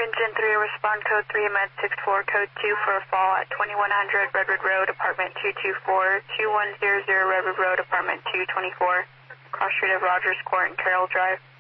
Engine 3, respond code 3, med 64, code 2 for a fall at 2100 Redwood Road, apartment 224, 2100 Redwood Road, apartment 224, cross street of Rogers Court and Carroll Drive.